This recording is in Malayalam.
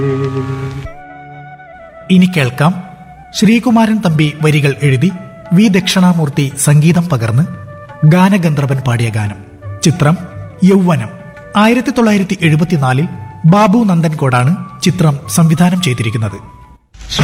ഇനി കേൾക്കാം, ശ്രീകുമാരൻ തമ്പി വരികൾ എഴുതി വി ദക്ഷിണാമൂർത്തി സംഗീതം പകർന്ന് ഗാനഗന്ധർവൻ പാടിയ ഗാനം. ചിത്രം യൗവനം. 1974 ബാബു നന്ദൻകോടാണ് ചിത്രം സംവിധാനം ചെയ്തിരിക്കുന്നത്.